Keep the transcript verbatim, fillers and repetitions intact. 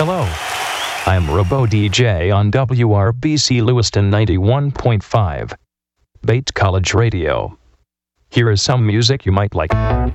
Hello. I'm Robo D J on W R B C Lewiston ninety-one point five, Bate College Radio. Here is some music you might like.